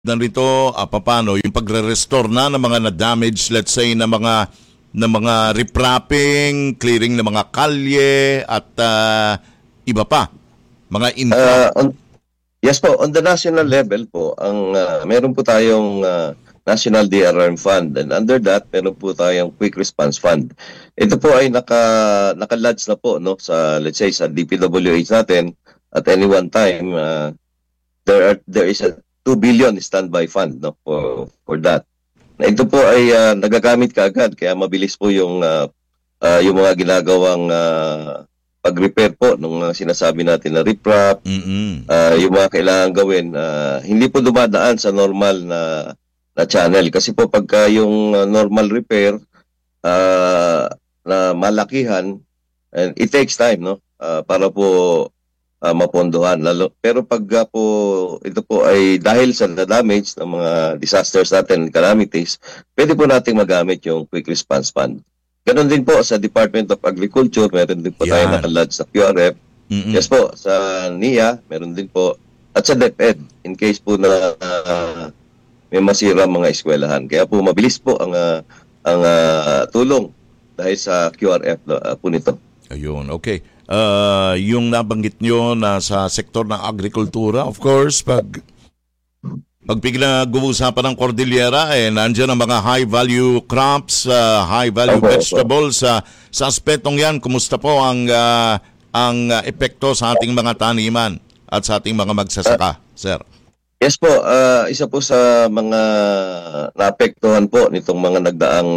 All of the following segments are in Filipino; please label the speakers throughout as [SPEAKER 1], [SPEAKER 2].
[SPEAKER 1] narito, paano yung pagre-restore ng mga na-damage, let's say, na mga reprapping, clearing ng mga kalye at iba pa, mga infra.
[SPEAKER 2] Yes po, on the national level po, meron po tayong National DRRM Fund, and under that, meron po tayong Quick Response Fund. Ito po ay naka-lodge na po, no, sa, let's say, sa DPWH natin. At any one time, there is a 2 billion standby fund, no, for that. Ito po ay nagagamit kaagad, kaya mabilis po yung mga ginagawang pag-repair po nung sinasabi natin na riprap, yung mga kailangan gawin. Hindi po dumadaan sa normal na channel. Kasi po pagka yung normal repair na malakihan, and it takes time, no, para po mapondohan. Pero pag po ito po ay dahil sa damage ng mga disasters natin, calamities, pwede po nating magamit yung Quick Response Fund. Ganon din po sa Department of Agriculture, meron din po tayo nakalad sa QRF. Yes po, sa NIA, meron din po. At sa DepEd, in case po na may masira mga eskwelahan. Kaya po mabilis po ang tulong dahil sa QRF po nito.
[SPEAKER 1] Ayun, okay. Yung nabanggit nyo na sa sektor ng agrikultura, of course, pag pinag-uusapan ng Cordillera, nandiyan ang mga high-value crops, high-value vegetables. Sa aspetong yan, kumusta po ang epekto sa ating mga taniman at sa ating mga magsasaka, sir?
[SPEAKER 2] Yes po, isa po sa mga naapektuhan po nitong mga nagdaang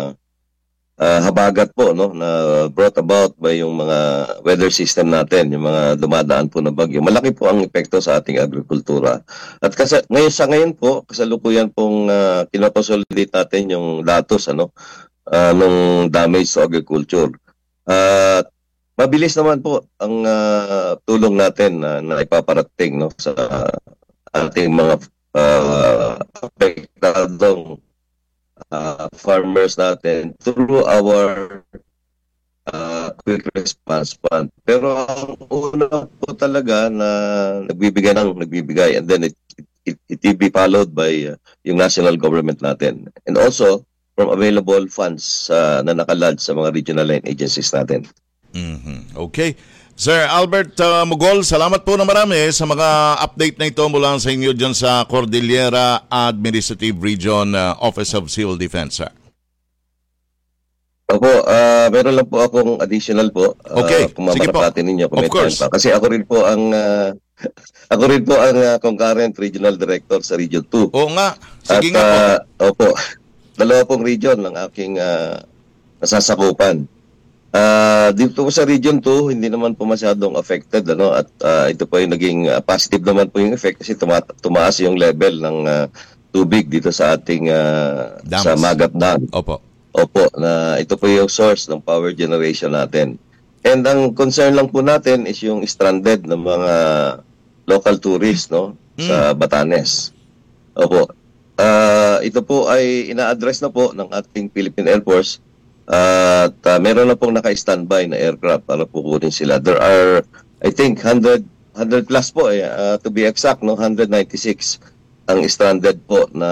[SPEAKER 2] habagat po, no, na brought about by yung mga weather system natin, yung mga dumadaan po na bagyo. Malaki po ang epekto sa ating agrikultura. At ngayon po, kasalukuyan pong kinoconsolidate natin yung datos ng damage to agriculture. Mabilis naman po ang tulong natin na ipaparating, no, sa ating mga apektadong farmers natin through our Quick Response Fund. Pero ang una po talaga na nagbibigay, and then it will be followed by yung national government natin. And also from available funds na nakalad sa mga regional line agencies natin.
[SPEAKER 1] Okay. Sir Albert Mogol, salamat po na marami sa mga update na ito mula sa inyo dyan sa Cordillera Administrative Region Office of Civil Defense, sir.
[SPEAKER 2] Opo, meron lang po akong additional po.
[SPEAKER 1] Okay,
[SPEAKER 2] kung
[SPEAKER 1] sige po.
[SPEAKER 2] Ninyo,
[SPEAKER 1] of course.
[SPEAKER 2] Pa. Kasi ako rin po ang concurrent regional director sa Region 2.
[SPEAKER 1] Oo nga, sige nga po.
[SPEAKER 2] Opo, dalawa pong region ng aking nasasakupan. Dito po sa Region 2, hindi naman po masyadong affected, at ito po yung naging positive naman po yung effect kasi tumaas yung level ng tubig dito sa ating sa Magat Dam.
[SPEAKER 1] Opo,
[SPEAKER 2] na ito po yung source ng power generation natin. And ang concern lang po natin is yung stranded ng mga local tourists, no, sa Batanes. Opo. Ito po ay ina-address na po ng ating Philippine Air Force. At meron na pong naka-standby na aircraft para pukunin sila. There are, I think, 100 plus po, to be exact, no, 196 ang stranded po na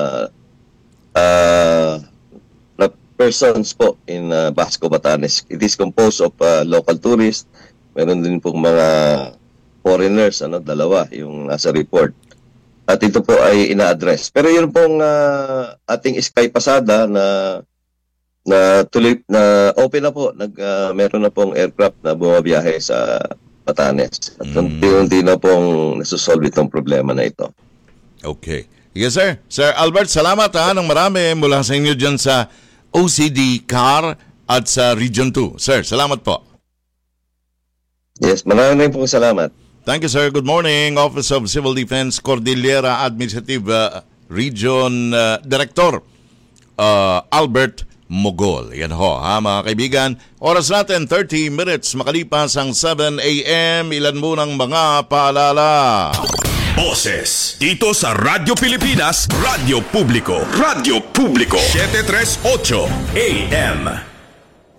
[SPEAKER 2] persons po in Basco, Batanes. It is composed of local tourists. Meron din pong mga foreigners, dalawa yung nasa report. At ito po ay ina-address. Pero yun pong ating Sky Pasada na tuloy na open na po, meron na pong aircraft na bumabiyahe sa Batanes. At unti-unti na pong nasusolve itong problema na ito.
[SPEAKER 1] Okay. Yes, sir. Sir Albert, salamat ng marami mula sa inyo dyan sa OCD CAR at sa Region 2. Sir, salamat po.
[SPEAKER 2] Yes, maraming pong salamat.
[SPEAKER 1] Thank you, sir. Good morning. Office of Civil Defense, Cordillera Administrative Region Director Albert Mogol. Yan ho, mga kaibigan. Oras natin, 30 minutes makalipas ang 7 a.m. Ilan munang mga paalala.
[SPEAKER 3] Boses dito sa Radyo Pilipinas, Radyo Publiko. Radyo Publiko 738 AM.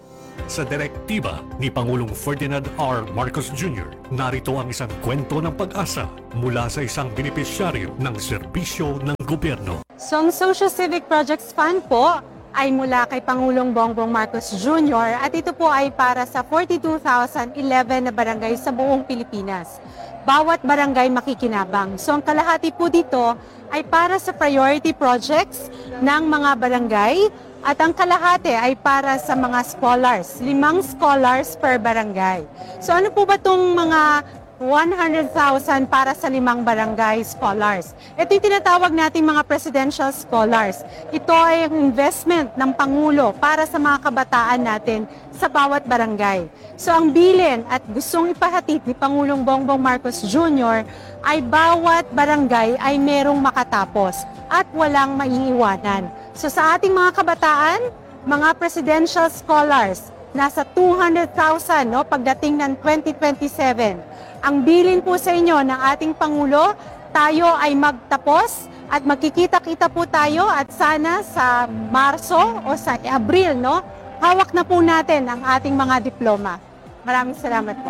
[SPEAKER 4] Sa direktiba ni Pangulong Ferdinand R. Marcos Jr., narito ang isang kwento ng pag-asa mula sa isang benepisyaryo ng serbisyo ng gobyerno.
[SPEAKER 5] So ang Social Civic Projects Fund po ay mula kay Pangulong Bongbong Marcos Jr. at ito po ay para sa 42,011 na barangay sa buong Pilipinas. Bawat barangay makikinabang. So ang kalahati po dito ay para sa priority projects ng mga barangay at ang kalahati ay para sa mga scholars, 5 scholars per barangay. So ano po ba itong mga 100,000 para sa 5 barangay scholars? Ito yung tinatawag nating mga presidential scholars. Ito ay ang investment ng Pangulo para sa mga kabataan natin sa bawat barangay. So ang bilin at gustong ipahatid ni Pangulong Bongbong Marcos Jr. ay bawat barangay ay merong makatapos at walang maiiwanan. So sa ating mga kabataan, mga presidential scholars, nasa 200,000 pagdating ng 2027. Ang bilin po sa inyo ng ating Pangulo, tayo ay magtapos at magkikita-kita po tayo at sana sa Marso o sa Abril, hawak na po natin ang ating mga diploma. Maraming salamat po.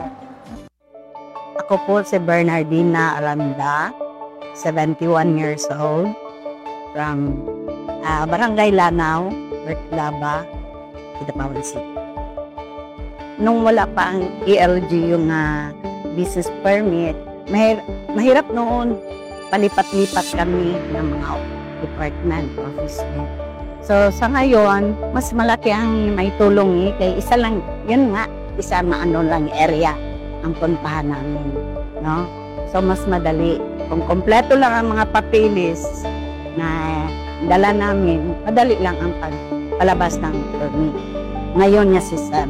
[SPEAKER 6] Ako po si Bernardina Aranda, 71 years old, from Barangay Lanao, Bertlaba, Kidapawan City. Nung wala pa ang ELG yung business permit, mahirap noon. Palipat-lipat kami ng mga department, office. So sa ngayon, mas malaki ang may tulong kay isa lang, yun nga, isa lang area ang puntahan namin. No? So mas madali. Kung kompleto lang ang mga papilis na dala namin, madali lang ang palabas ng permit. Ngayon nga system.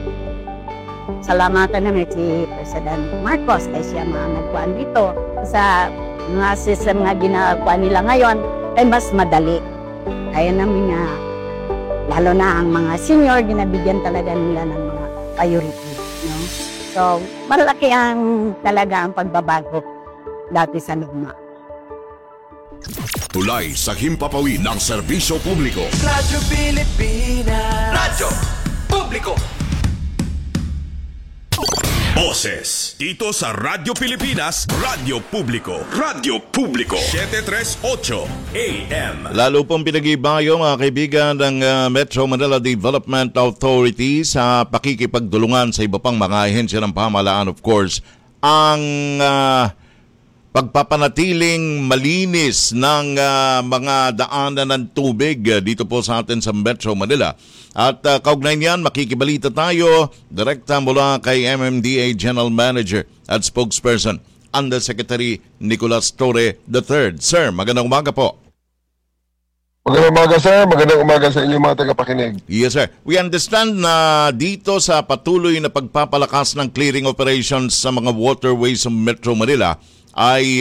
[SPEAKER 6] Salamatan namin si President Marcos kasi siya mga nagkuhan dito. Sa mga system nga ginagawa nila ngayon ay mas madali. Kaya namin nga, lalo na ang mga senior, ginabigyan talaga nila ng mga priority. No? So, malaki ang talaga ang pagbabago dati sa luma.
[SPEAKER 3] Tulay sa himpapawid ng serbisyo publiko.
[SPEAKER 7] Radyo Pilipinas. Radyo Publiko.
[SPEAKER 3] Boses dito sa Radyo Pilipinas, Radyo Publiko. Radyo Publiko 738 AM.
[SPEAKER 1] Lalo pong pinag-ibayo mga kaibigan ng Metro Manila Development Authority sa pakikipagdulungan sa iba pang mga ahensya ng pamahalaan, of course, ang pagpapanatiling malinis ng mga daanan ng tubig dito po sa atin sa Metro Manila. At kaugnay niyan, makikibalita tayo direkta mula kay MMDA General Manager at Spokesperson, Undersecretary Nicolas Torre III. Sir, magandang umaga po.
[SPEAKER 8] Magandang umaga, sir. Magandang umaga sa inyong mga tagapakinig.
[SPEAKER 1] Yes, sir. We understand na dito sa patuloy na pagpapalakas ng clearing operations sa mga waterways sa Metro Manila ay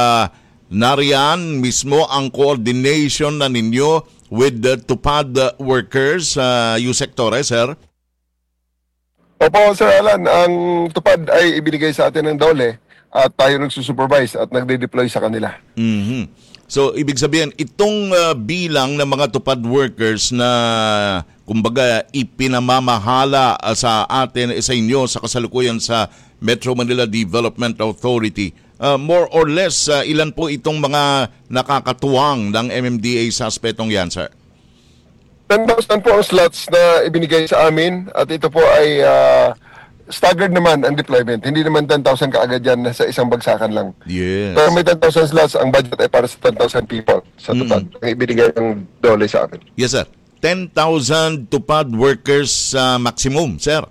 [SPEAKER 1] nariyan mismo ang coordination na ninyo with the TUPAD workers, Yusek Torres, sir?
[SPEAKER 8] Opo, Sir Alan. Ang TUPAD ay ibinigay sa atin ng DOLE at tayo nagsusupervise at nagde-deploy sa kanila.
[SPEAKER 1] Mm-hmm. So, ibig sabihin, itong bilang ng mga TUPAD workers na, kumbaga, ipinamamahala sa atin, sa inyo, sa kasalukuyan sa Metro Manila Development Authority, more or less, ilan po itong mga nakakatuwang ng MMDA sa aspetong yan, sir?
[SPEAKER 8] 10,000 po ang slots na ibinigay sa amin at ito po ay staggered naman ang deployment. Hindi naman 10,000 kaagad yan sa isang bagsakan lang.
[SPEAKER 1] Yes.
[SPEAKER 8] Pero may 10,000 slots, ang budget ay para sa 10,000 people sa TUPAD. Ang ibinigay ng DOLE sa amin.
[SPEAKER 1] Yes, sir. 10,000 TUPAD workers maximum, sir?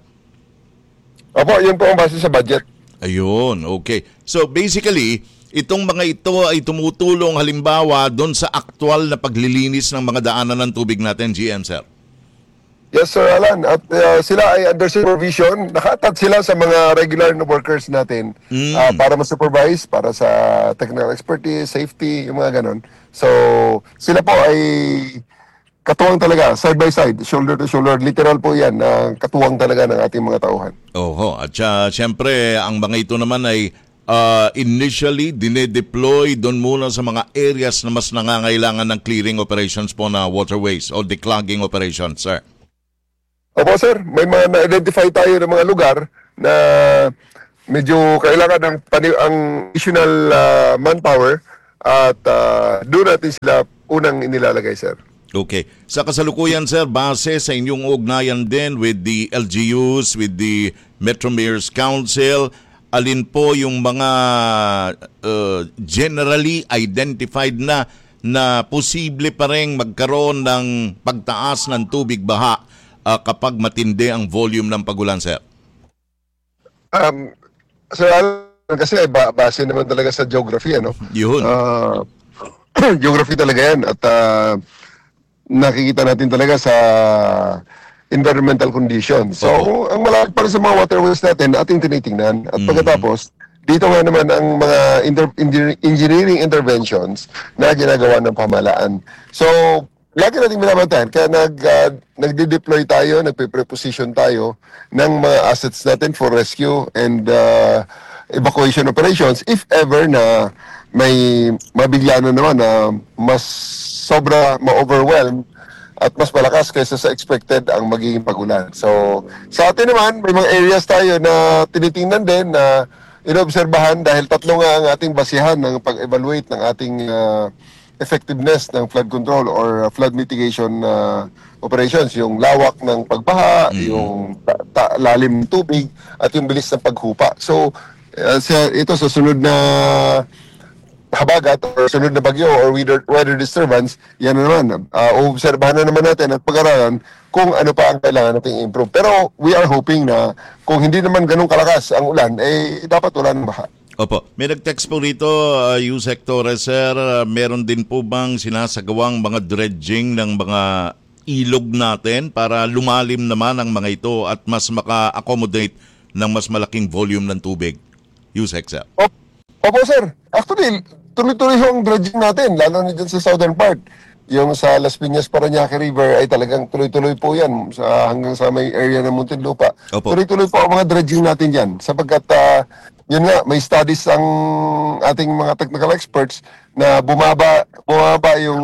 [SPEAKER 8] Opo, yun po ang base sa budget.
[SPEAKER 1] Ayun, okay. So basically, itong mga ito ay tumutulong halimbawa doon sa aktual na paglilinis ng mga daanan ng tubig natin, GM, sir?
[SPEAKER 8] Yes, Sir Alan. At sila ay under supervision. Naka-attach sila sa mga regular na workers natin para ma-supervise, para sa technical expertise, safety, yung mga ganon. So, sila po ay katuwang talaga, side by side, shoulder to shoulder. Literal po yan, katuwang talaga ng ating mga tauhan.
[SPEAKER 1] Oho, at siyempre, ang mga ito naman ay initially dinedeploy doon muna sa mga areas na mas nangangailangan ng clearing operations po na waterways o declogging operations, sir.
[SPEAKER 8] Opo sir, may mga na-identify tayo ng mga lugar na medyo kailangan ng ang additional manpower at doon natin sila unang inilalagay sir.
[SPEAKER 1] Okay. Sa kasalukuyan, sir, base sa inyong ugnayan din with the LGUs, with the Metro Mayor's Council, alin po yung mga generally identified na posible pa rin magkaroon ng pagtaas ng tubig baha kapag matindi ang volume ng pagulan, sir?
[SPEAKER 8] Sir Alan, kasi base naman talaga sa geography, ano?
[SPEAKER 1] Yun.
[SPEAKER 8] Geography talaga yan at nakikita natin talaga sa environmental conditions. So, ang malapit pa rin sa mga waterways natin, ating tinitingnan. At pagkatapos, dito nga naman ang mga engineering interventions na ginagawa ng pamahalaan. So, lagi natin binabantayan. Kaya nagde-deploy tayo, nagpe-preposition tayo ng mga assets natin for rescue and evacuation operations if ever na may mabigla na naman na mas sobra ma-overwhelm at mas malakas kaysa sa expected ang magiging pagulan. So, sa atin naman, may mga areas tayo na tinitingnan din na inobserbahan dahil tatlo nga ang ating basihan ng pag-evaluate ng ating effectiveness ng flood control or flood mitigation operations. Yung lawak ng pagbaha, yung lalim ng tubig, at yung bilis ng paghupa. So, ito sa sunod na habagat or sunod na bagyo or weather disturbance, yan na naman. Obserbahan na naman natin at pag-aralan kung ano pa ang kailangan nating improve. Pero we are hoping na kung hindi naman ganun kalakas ang ulan, dapat wala ng baha.
[SPEAKER 1] Opo. May nag-text po rito, Yusek Torres, sir, meron din po bang sinasagawang mga dredging ng mga ilog natin para lumalim naman ang mga ito at mas maka-accommodate ng mas malaking volume ng tubig? Yusek, sir.
[SPEAKER 8] Opo, sir. Actually, tuloy-tuloy ang dredging natin, lalo na dyan sa southern part. Yung sa Las Piñas, Parañaque River ay talagang tuloy-tuloy po yan hanggang sa may area ng Muntinlupa. Tuloy-tuloy po ang mga dredging natin dyan sapagkat yun nga, may studies ang ating mga technical experts na bumaba yung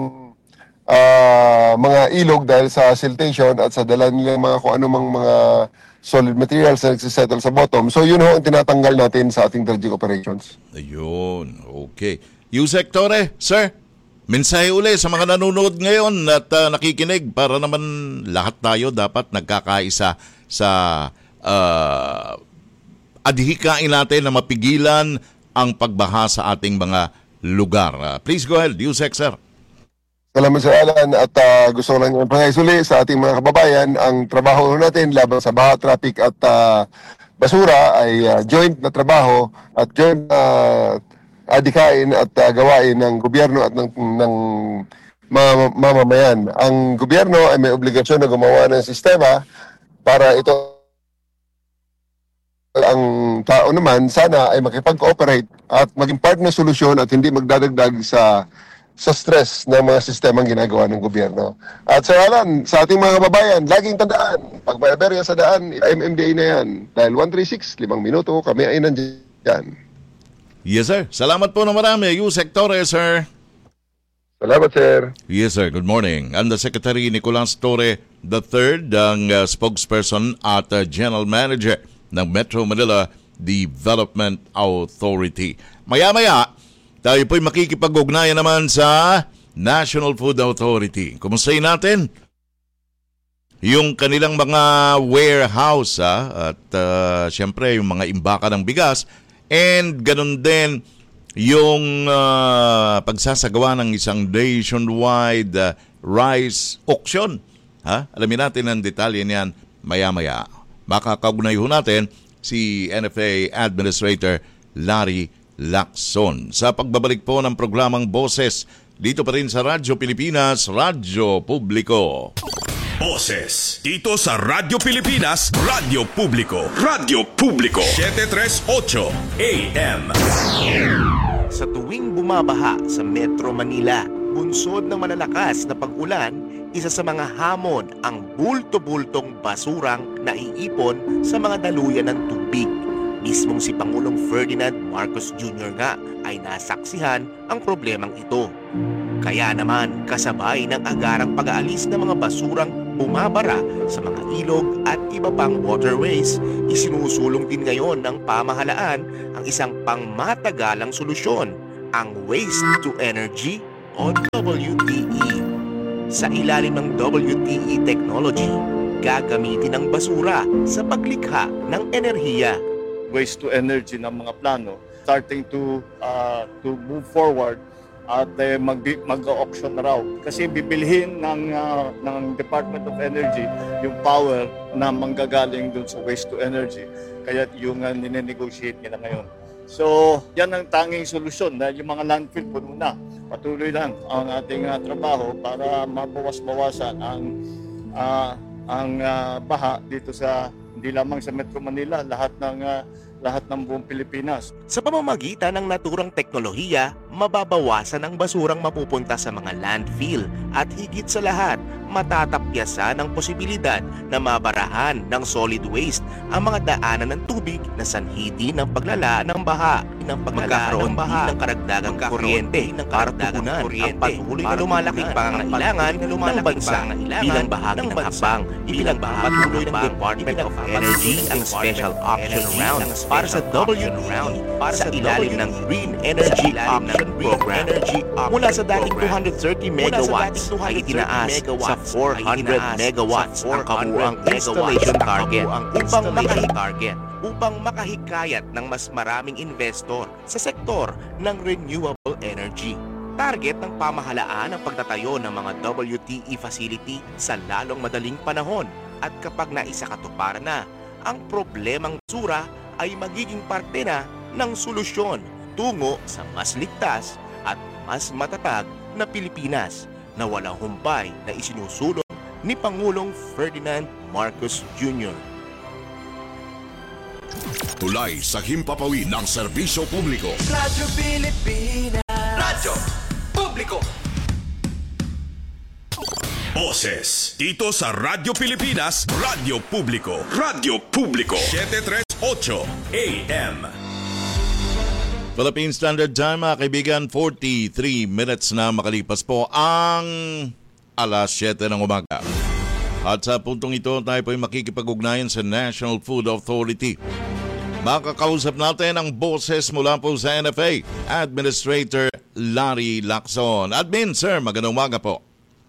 [SPEAKER 8] mga ilog dahil sa siltation at sa dala nila mga kung anumang mga solid materials na nagsisettle sa bottom. So yun ho ang tinatanggal natin sa ating dredging operations.
[SPEAKER 1] Ayun, okay. Yusek Torre, sir, mensahe uli sa mga nanonood ngayon at nakikinig para naman lahat tayo dapat nagkakaisa sa adhikain natin na mapigilan ang pagbaha sa ating mga lugar. Please go ahead, Yusek, sir.
[SPEAKER 8] Salamat Sir Alan at gusto ko lang ipangayos sa ating mga kababayan. Ang trabaho natin laban sa baha, traffic at basura ay joint na trabaho at joint adikain at gawain ng gobyerno at ng mamamayan. Ang gobyerno ay may obligasyon na gumawa ng sistema para ito. Ang tao naman sana ay makipag-cooperate at maging part ng solusyon at hindi magdadagdag sa stress ng mga sistemang ginagawa ng gobyerno. At Sir Alan, sa ating mga kababayan, laging tandaan, pag may aberya sa daan, MMDA na yan. Dahil 136, 5 minuto, kami ay nandiyan.
[SPEAKER 1] Yes, sir. Salamat po na marami, Yusek Torres, sir.
[SPEAKER 8] Salamat, sir.
[SPEAKER 1] Yes, sir. Good morning. Undersecretary Nicolas Torre III, ang spokesperson at General Manager ng Metro Manila Development Authority. Maya-maya, tayo po'y makikipag-ugnayan naman sa National Food Authority. Kumustahin natin yung kanilang mga warehouse at siyempre yung mga imbaka ng bigas and ganun din yung pagsasagawa ng isang nationwide rice auction. Alamin natin ang detalye niyan maya-maya. Makakaugnay ho natin si NFA Administrator Larry Lacson. Sa pagbabalik po ng programang Boses, dito pa rin sa Radyo Pilipinas, Radyo Publiko.
[SPEAKER 3] Boses, dito sa Radyo Pilipinas, Radyo Publiko. Radyo Publiko, 738 AM.
[SPEAKER 9] Sa tuwing bumabaha sa Metro Manila, bunsod ng malalakas na pag-ulan, isa sa mga hamon ang bulto-bultong basurang naiipon sa mga daluyan ng tubig. Mismong si Pangulong Ferdinand Marcos Jr. nga ay nasaksihan ang problemang ito. Kaya naman kasabay ng agarang pag-aalis ng mga basurang bumabara sa mga ilog at iba pang waterways, isinusulong din ngayon ng pamahalaan ang isang pangmatagalang solusyon, ang Waste to Energy o WTE. Sa ilalim ng WTE technology, gagamitin ang basura sa paglikha ng enerhiya.
[SPEAKER 10] Waste to energy ng mga plano starting to move forward at mag-auction na raw kasi bibilhin ng Department of Energy yung power na manggagaling dun sa waste to energy, kaya yung nine-negotiate nila ngayon. So yan ang tanging solusyon dahil yung mga landfill puno na. Patuloy lang ang ating trabaho para mabawas-bawasan ang baha dito sa hindi lamang sa Metro Manila, lahat ng buong Pilipinas.
[SPEAKER 9] Sa pamamagitan ng naturang teknolohiya, mababawasan ang basurang mapupunta sa mga landfill at higit sa lahat, matatapyasan ang posibilidad na mabarahan ng solid waste ang mga daanan ng tubig na sanhiti ng paglala ng baha. Magkakaroon din ng karagdagang kuryente para tugunan ang patuloy na lumalaking pangangailangan ng bansa bilang bahagi ng hakbang. Ipinagpapatuloy ng Department of Energy ang special auction round para sa WTE sa ilalim ng Green Energy Auction Program. Mula sa dating 230 megawatts ay itinaas sa 400 megawatts ang kabuuang installation target upang makahikayat ng mas maraming investor sa sektor ng renewable energy. Target ng pamahalaan ang pagtatayo ng mga WTE facility sa lalong madaling panahon at kapag naisakatuparan na, ang problemang basura ay magiging parte na ng solusyon tungo sa mas ligtas at mas matatag na Pilipinas na walang humpay na isinusulong ni Pangulong Ferdinand Marcos Jr.
[SPEAKER 3] Tulay sa himpapawid ng serbisyo publiko.
[SPEAKER 7] Radyo Pilipinas. Radyo Publiko.
[SPEAKER 3] Boses dito sa Radyo Pilipinas, Radyo Publiko. Radyo Publiko 738 AM.
[SPEAKER 1] Philippine Standard Time, mga kaibigan, 43 minutes na makalipas po ang alas 7 ng umaga. At sa puntong ito, tayo po ay makikipag-ugnayan sa National Food Authority. Makakausap natin ang boses mula po sa NFA, Administrator Larry Lacson. Admin, sir, magandang umaga po.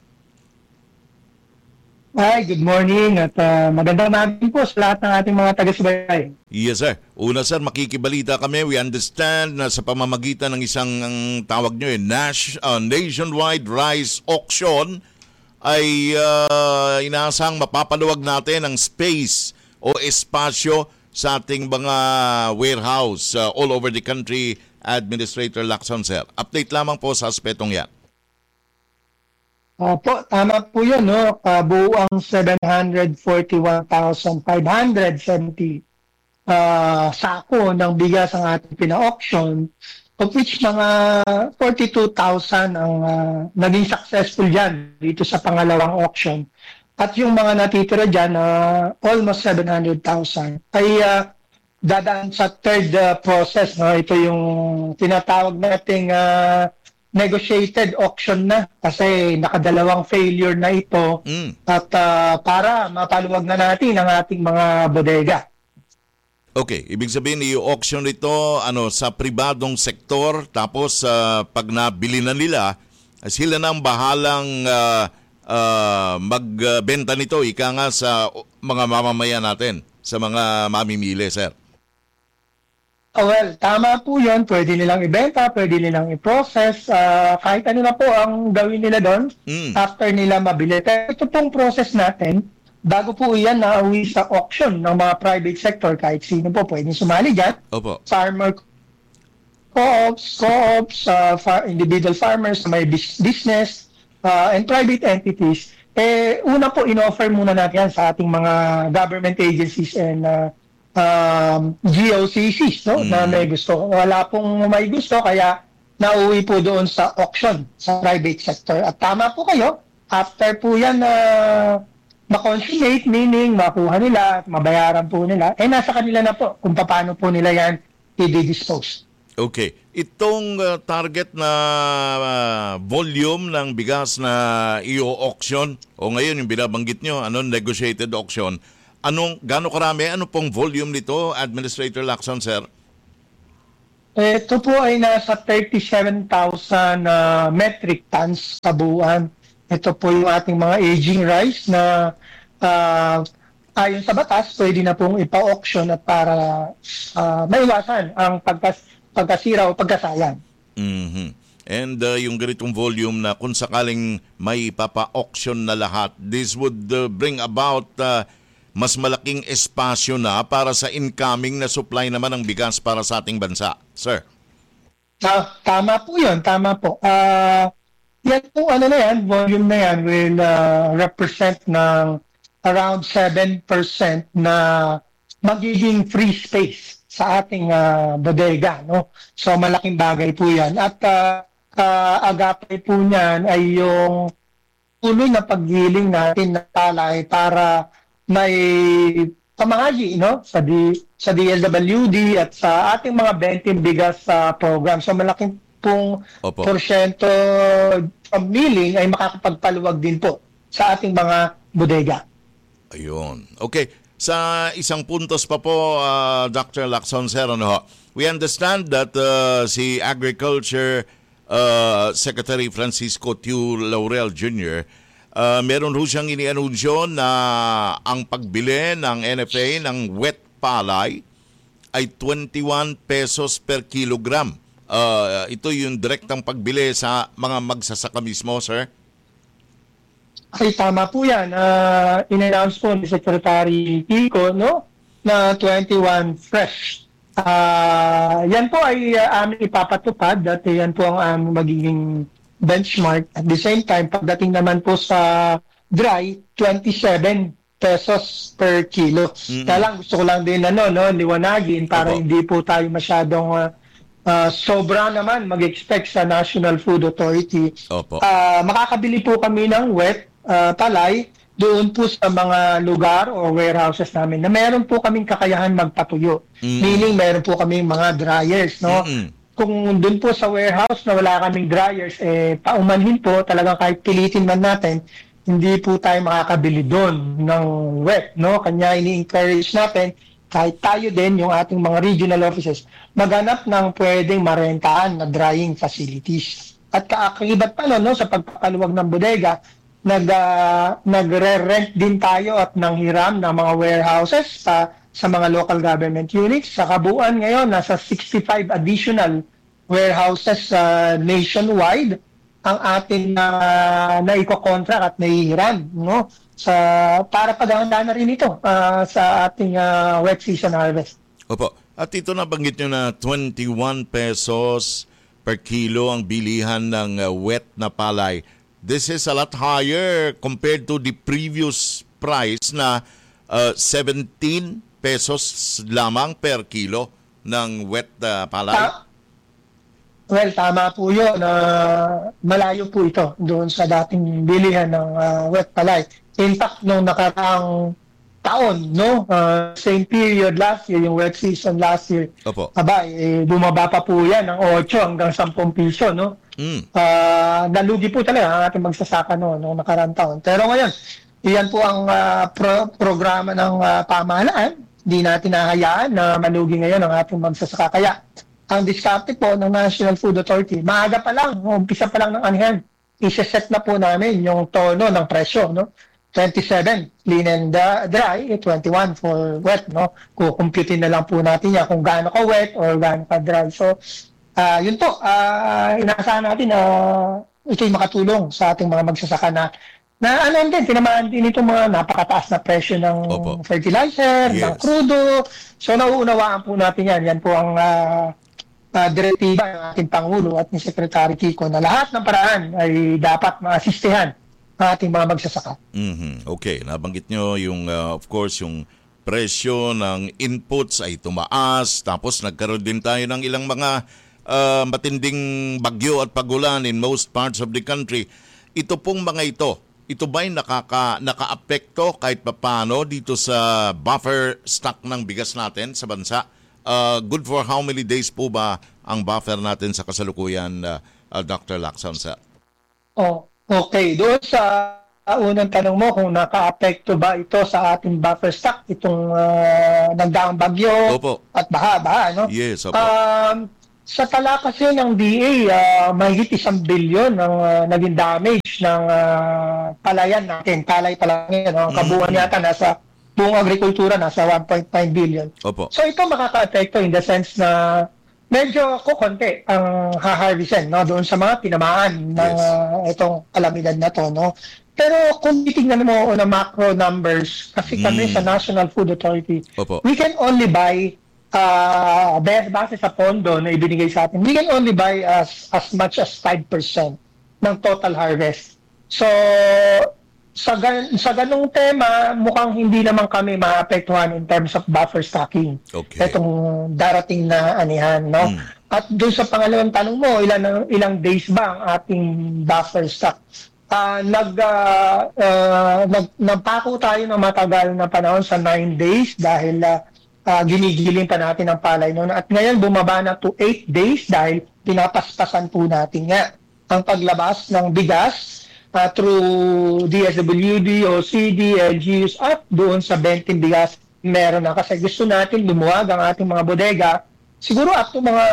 [SPEAKER 11] Hi, good morning at magandang umaga po sa lahat ng ating mga taga-subaybay.
[SPEAKER 1] Yes, sir. Una, sir, makikibalita kami. We understand na sa pamamagitan ng isang tawag nyo, nationwide rice auction, ay inaasang mapapaluwag natin ang space o espasyo sa ating mga warehouse all over the country, Administrator Lacson, sir. Update lamang po sa aspetong yan.
[SPEAKER 11] Po, tama po yun, no? Buuang 741,570 sako ng bigas ang ating pina-auction, of which mga 42,000 ang naging successful dyan dito sa pangalawang auction. At yung mga natitira dyan, almost 700,000, ay dadaan sa third process. No? Ito yung tinatawag nating negotiated auction na kasi nakadalawang failure na ito at para mapaluwag na natin ang ating mga bodega.
[SPEAKER 1] Okay, ibig sabihin i-auction ito sa pribadong sektor, tapos pag nabili na nila, sila na ang bahalang magbenta nito, ika nga sa mga mamamayan natin, sa mga mamimili, sir.
[SPEAKER 11] Well, tama po yun. Pwede nilang ibenta, pwede nilang i-process, kahit ano na po ang gawin nila doon after nila mabili. Pero ito pong process natin, bago po yan nauwi sa auction ng mga private sector, kahit sino po pwede sumali dyan.
[SPEAKER 1] Opo.
[SPEAKER 11] Farmer co-ops, individual farmers, may business, and private entities. Una po, in-offer muna natin yan sa ating mga government agencies and GOCCs, no? Na may gusto. Wala pong may gusto, kaya nauwi po doon sa auction sa private sector. At tama po kayo, after po yan ma-consummate, meaning makuha nila at mabayaran po nila, nasa kanila na po kung paano po nila yan i-dispose.
[SPEAKER 1] Okay. Itong target na volume ng bigas na i-auction o ngayon yung binabanggit nyo, negotiated auction, gaano karami, ano pong volume nito, Administrator Lacson, sir?
[SPEAKER 11] Ito po ay nasa 37,000 metric tons sa buwan. Ito po yung ating mga aging rice na ayon sa batas, pwede na pong ipa-auction at para maiwasan ang pagkasira o pagkasayang.
[SPEAKER 1] Mm-hmm. And yung ganitong volume na kung sakaling may papa-auction na lahat, this would bring about mas malaking espasyo na para sa incoming na supply naman ng bigas para sa ating bansa. Sir?
[SPEAKER 11] Tama po yun, tama po. Yan po, volume na yan will represent ng around 7% na magiging free space sa ating bodega. No? So malaking bagay po yan. At agapay po niyan ay yung tuloy na paggiling natin na palay para may pamahagi sa DLWD at sa ating mga Bentim Bigas program. So malaking pong porsyento of milling ay makakapagpaluwag din po sa ating mga bodega.
[SPEAKER 1] Ayun. Okay. Sa isang puntos pa po, Dr. Lacson, sir, we understand that si Agriculture Secretary Francisco Tiu Laurel Jr., meron ho siyang inianunsyo na ang pagbili ng NFA ng wet palay ay 21 pesos per kilogram. Ito yung direktang pagbili sa mga magsasaka mismo, sir?
[SPEAKER 11] Ay, tama po yan. In-announce po ni Secretary Kiko na 21 fresh. Yan po ay aming ipapatupad at yan po ang aming magiging benchmark. At the same time, pagdating naman po sa dry, 27 pesos per kilo. Kaya lang, gusto ko lang din liwanagin para hindi po tayo masyadong sobra naman mag-expect sa National Food Authority. Makakabili po kami ng wet palay doon po sa mga lugar o warehouses namin na meron po kaming kakayahan magpatuyo. Meaning meron po kaming mga dryers. Kung doon po sa warehouse na wala kaming dryers, paumanhin po, talagang kahit pilitin man natin, hindi po tayo makakabili doon ng wet. Kanya ini-encourage natin, kahit tayo din, yung ating mga regional offices, maghanap ng pwedeng marentahan na drying facilities. At kaakibat pa sa pagpapaluwag ng bodega, nagre-rent din tayo at nanghiram ng mga warehouses sa mga local government units. Sa kabuuan ngayon, nasa 65 additional warehouses nationwide ang ating naiko-contract at nahihiram para paghahanda na rin ito sa ating wet season harvest.
[SPEAKER 1] Opo. At ito nabanggit nyo na 21 pesos per kilo ang bilihan ng wet na palay. This is a lot higher compared to the previous price na 17 pesos lamang per kilo ng wet palay.
[SPEAKER 11] Well, tama po yun. Malayo po ito doon sa dating bilihan ng wet palay. In fact, nung nakaraang taon, same period last year, yung wet season last year, bumaba pa po yan ng 8 hanggang 10 piso, nalugi po talaga ang ating magsasaka noong nakaraang taon. Pero ngayon, iyan po ang programa ng pamahalaan. Hindi natin nahayaan na malugi ngayon ang ating magsasaka. Kaya, ang diskarte po ng National Food Authority, maaga pa lang, umpisa pa lang ng anhen, isa-set na po namin yung tono ng presyo, 27 clean and dry, 21 for wet, kukumputin na lang po natin yan kung gaano ka wet or gaano ka dry. So, yun po, inaasahan natin na ito'y makatulong sa ating mga magsasaka na tinamaan din itong mga napakataas na presyo ng fertilizer, ng crudo. So, nauunawaan po natin yan. Yan po ang direktiba ng ating Pangulo at ni Secretary Kiko na lahat ng paraan ay dapat maasistehan ating mga magsasaka.
[SPEAKER 1] Okay, nabanggit nyo yung, of course, yung presyo ng inputs ay tumaas, tapos nagkaroon din tayo ng ilang mga matinding bagyo at pagulan in most parts of the country. Ito pong mga ito ba'y naka-apekto kahit papaano dito sa buffer stock ng bigas natin sa bansa? Good for how many days po ba, ang buffer natin sa kasalukuyan, Dr. Lacson, sir?
[SPEAKER 11] Okay. Doon sa unang tanong mo kung naka-apekto ba ito sa ating buffer stock, itong nagdaang bagyo at baha, no?
[SPEAKER 1] Yes, opo.
[SPEAKER 11] Sa tala kasi ng DA, mahigit 1 billion ang naging damage ng palayan natin. Palay pa lang yan. Ang kabuuan yata nasa buong agrikultura, nasa 1.9 billion.
[SPEAKER 1] Opo.
[SPEAKER 11] So ito makaka-apekto in the sense na medyo konti ang haharvestin, no, doon sa mga tinamaan ng itong kalamidad na to, no. Pero kung titingnan mo na macro numbers, kasi kami sa National Food Authority, we can only buy base sa pondo na ibinigay sa atin, we can only buy as much as 5% ng total harvest. So sa ganung tema, mukhang hindi naman kami maapektuhan in terms of buffer stocking. Itong darating na anihan, no? At doon sa pangalawang tanong mo, ilang days ba ang ating buffer stock? Nagpako tayo ng matagal na panahon sa 9 days dahil ginigiling pa natin ang palay noon. At ngayon bumaba na to 8 days dahil pinapaspasan po natin nga ang paglabas ng bigas through DSWD, OCD, LGUs at doon sa 20 bigas meron na. Kasi gusto natin lumuwag ang ating mga bodega. Siguro up to mga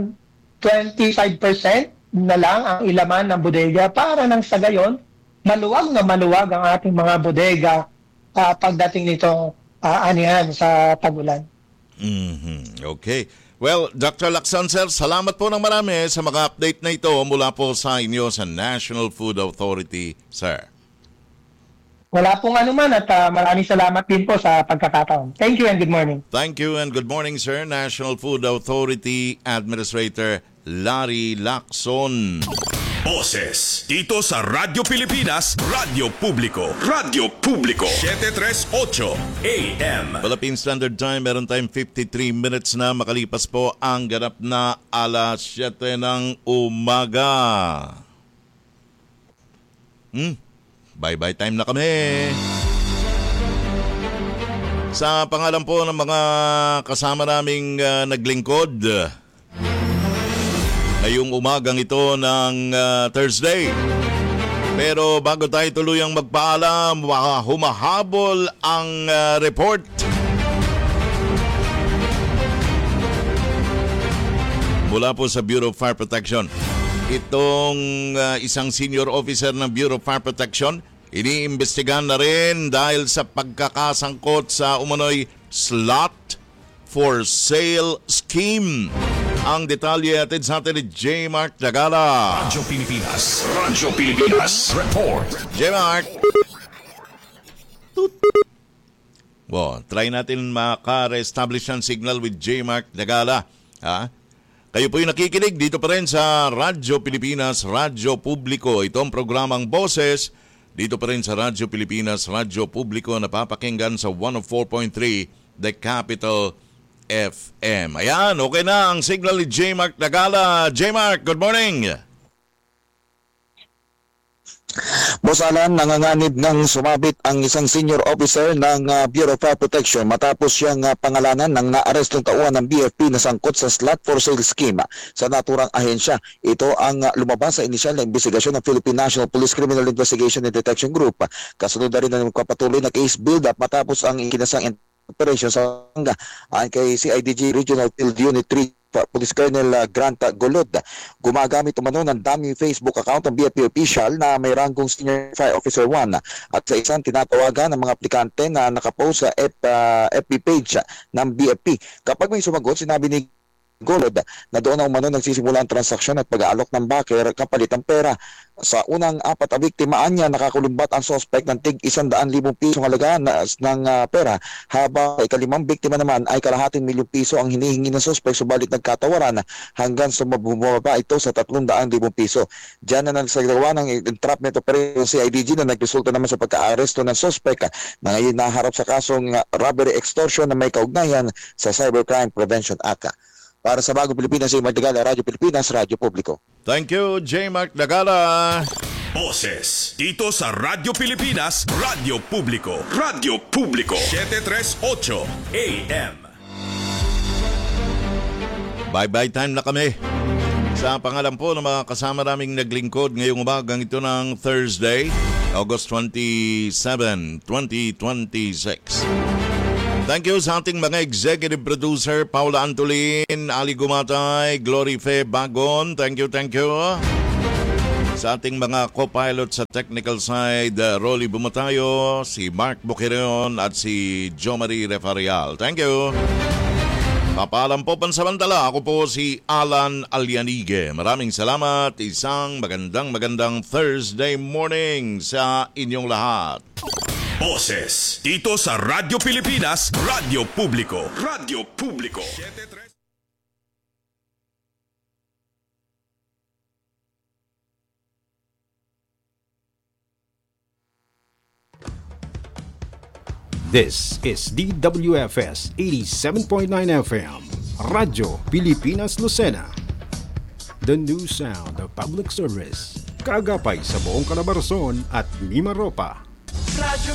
[SPEAKER 11] 25% na lang ang ilaman ng bodega para nang sa gayon maluwag ang ating mga bodega pagdating nitong anihan sa tag-ulan.
[SPEAKER 1] Okay. Well, Dr. Lacson, sir, salamat po ng marami sa mga update na ito mula po sa inyo sa National Food Authority, sir.
[SPEAKER 11] Wala pong anuman at maraming salamat din po sa pagkakataon. Thank you and good morning.
[SPEAKER 1] Thank you and good morning, sir. National Food Authority Administrator Larry Lacson.
[SPEAKER 3] Boses dito sa Radyo Pilipinas, Radyo Publiko. Radyo Publiko 738 AM.
[SPEAKER 1] Philippine Standard Time, meron tayong 53 minutes na makalipas po ang ganap na alas 7 ng umaga. Bye-bye time na kami. Sa pangalan po ng mga kasama naming naglingkod ngayong umagang ito ng Thursday. Pero bago tayo tuluyang magpaalam, humahabol ang report mula po sa Bureau of Fire Protection. Itong isang senior officer ng Bureau of Fire Protection, iniimbestigahan na rin dahil sa pagkakasangkot sa umano'y slot for sale scheme. Ang detalye atin sa atin ni J. Mark Dagala.
[SPEAKER 3] Radyo Pilipinas Report.
[SPEAKER 1] J. Mark. Try natin maka-reestablish ang signal with J. Mark Dagala. Kayo po yung nakikinig dito pa rin sa Radyo Pilipinas, Radyo Publiko. Ito ang programang Boses. Dito pa rin sa Radyo Pilipinas, Radyo Publiko, napapakinggan sa 104.3 The Capital FM. Ayan, okay na ang signal ni J. Mark Dagala. J. Mark, good morning.
[SPEAKER 12] Boss Alan, nanganganib ng sumabit ang isang senior officer ng Bureau of Fire Protection matapos siyang pangalanan ng naarestong tauhan ng BFP na sangkot sa slot for sale scheme sa naturang ahensya. Ito ang lumabas sa inisyal na investigasyon ng Philippine National Police Criminal Investigation and Detection Group. Kasunod na rin na magpapatuloy na case build-up matapos ang ikinasang operation sa Panga kay CIDG Regional Field Unit 3 Police Colonel Grant Golod. Gumagamit umano ng dummy Facebook account ng BFP official na may ranggong Senior Fire Officer 1 at sa isang tinatawagan ng mga aplikante na nakapost sa FB page ng BFP. Kapag may sumagot, sinabi ni Golod na doon na umano nagsisimula ang transaksyon at pag-aalok ng backer kapalit ang pera. Sa unang 4 na biktimaan niya, nakakulumbat ang suspect ng tig 100,000 pisong halaga ng pera, habang ika-5 biktima naman ay ₱250,000 ang hinihingi ng suspect, subalit nagkatawaran hanggang bumaba ito sa ₱300,000. Diyan na nagsagawa ng entrapment operation CIDG na nagresulta naman sa pagka-aresto ng suspect na ngayon naharap sa kasong robbery extortion na may kaugnayan sa Cybercrime Prevention Act. Para sa Bagong Pilipinas, J. Mark Dagala, Radyo Pilipinas, Radyo Publiko.
[SPEAKER 1] Thank you, J. Mark Dagala.
[SPEAKER 3] Boses dito sa Radyo Pilipinas, Radyo Publiko. Radyo Publiko 738 AM.
[SPEAKER 1] Bye-bye time na kami. Sa pangalan po ng mga kasama naming naglingkod ngayong umagang ito ng Thursday, August 27, 2026. Thank you sa ating mga executive producer, Paula Antolin, Ali Gumatay, Glory Fe Bagon. Thank you. Sa ating mga co-pilot sa technical side, Rolly Bumatayo, si Mark Buqueron at si Jo Marie Refarial. Thank you. Papaalam po pansamantala, ako po si Alan Alianige. Maraming salamat, isang magandang Thursday morning sa inyong lahat.
[SPEAKER 3] Boses dito sa Radyo Pilipinas, Radyo Publiko. Radyo Publiko.
[SPEAKER 13] This is DWFS 87.9 FM, Radyo Pilipinas Lucena. The new sound of public service. Kaagapay sa buong Calabarzon at Mimaropa.
[SPEAKER 7] Radyo